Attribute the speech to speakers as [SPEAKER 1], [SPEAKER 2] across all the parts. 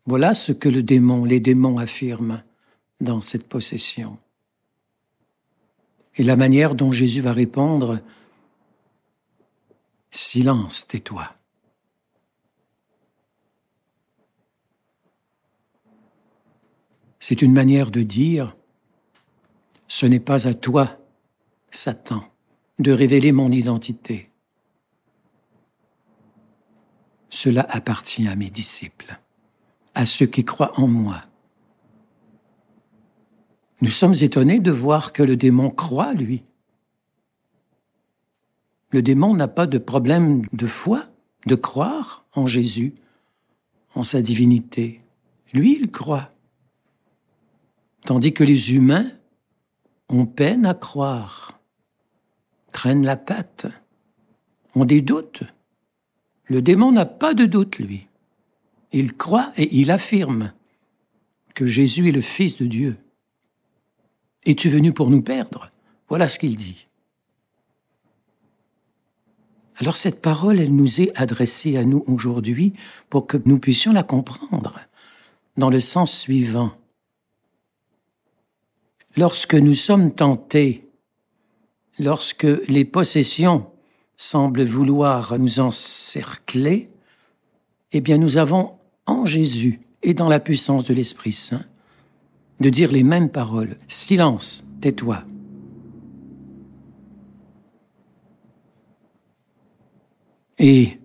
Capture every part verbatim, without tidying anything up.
[SPEAKER 1] Voilà ce que le démon, les démons affirment dans cette possession. Et la manière dont Jésus va répondre, « Silence, tais-toi ». C'est une manière de dire, « Ce n'est pas à toi, Satan, de révéler mon identité. Cela appartient à mes disciples, à ceux qui croient en moi. » Nous sommes étonnés de voir que le démon croit, lui. Le démon n'a pas de problème de foi, de croire en Jésus, en sa divinité. Lui, il croit. Tandis que les humains ont peine à croire, traînent la patte, ont des doutes. Le démon n'a pas de doute, lui. Il croit et il affirme que Jésus est le Fils de Dieu. Es-tu venu pour nous perdre? Voilà ce qu'il dit. Alors cette parole, elle nous est adressée à nous aujourd'hui pour que nous puissions la comprendre dans le sens suivant. Lorsque nous sommes tentés, lorsque les possessions semblent vouloir nous encercler, eh bien nous avons en Jésus et dans la puissance de l'Esprit Saint de dire les mêmes paroles. Silence, tais-toi. Et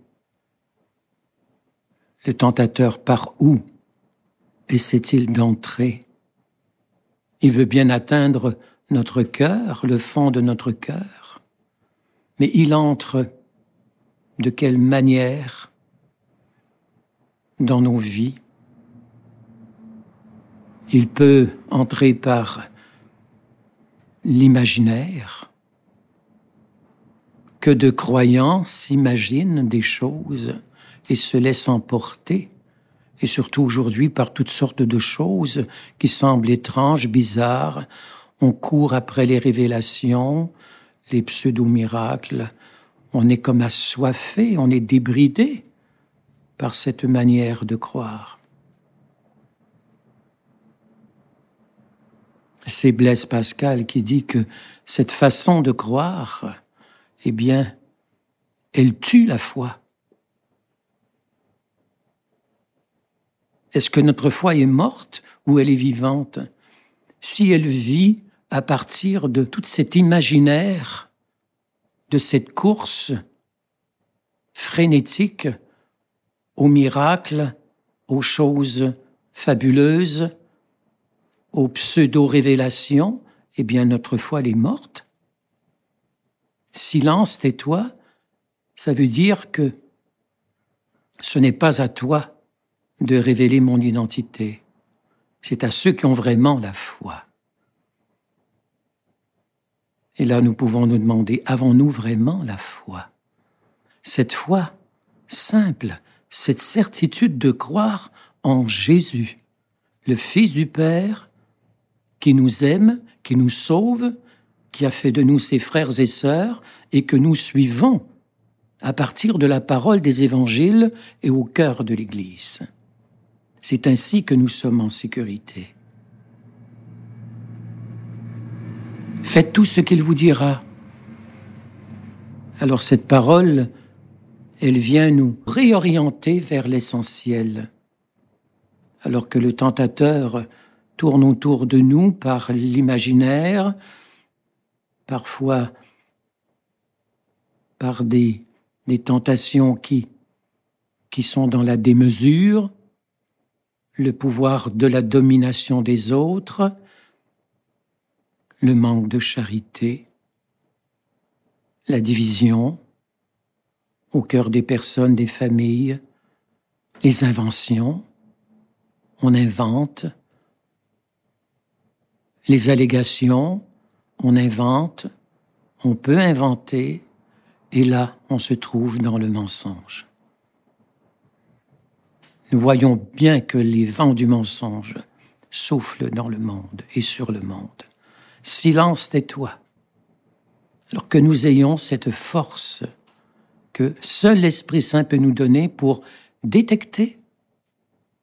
[SPEAKER 1] le tentateur, par où essaie-t-il d'entrer? Il veut bien atteindre notre cœur, le fond de notre cœur. Mais il entre de quelle manière dans nos vies? Il peut entrer par l'imaginaire. Que de croyants s'imaginent des choses et se laissent emporter, et surtout aujourd'hui par toutes sortes de choses qui semblent étranges, bizarres. On court après les révélations, les pseudo-miracles. On est comme assoiffé, on est débridé par cette manière de croire. C'est Blaise Pascal qui dit que cette façon de croire, eh bien, elle tue la foi. Est-ce que notre foi est morte ou elle est vivante? Si elle vit à partir de tout cet imaginaire, de cette course frénétique aux miracles, aux choses fabuleuses, aux pseudo-révélations, eh bien notre foi elle est morte. Silence, tais-toi, ça veut dire que ce n'est pas à toi de révéler mon identité. C'est à ceux qui ont vraiment la foi. Et là, nous pouvons nous demander, avons-nous vraiment la foi? Cette foi simple, cette certitude de croire en Jésus, le Fils du Père, qui nous aime, qui nous sauve, qui a fait de nous ses frères et sœurs, et que nous suivons à partir de la parole des évangiles et au cœur de l'Église. C'est ainsi que nous sommes en sécurité. Faites tout ce qu'il vous dira. Alors cette parole, elle vient nous réorienter vers l'essentiel. Alors que le tentateur tourne autour de nous par l'imaginaire, parfois par des, des tentations qui, qui sont dans la démesure, le pouvoir de la domination des autres, le manque de charité, la division au cœur des personnes, des familles, les inventions, on invente, les allégations, on invente, on peut inventer, et là, on se trouve dans le mensonge. Nous voyons bien que les vents du mensonge soufflent dans le monde et sur le monde. Silence, tais-toi. Alors que nous ayons cette force que seul l'Esprit Saint peut nous donner pour détecter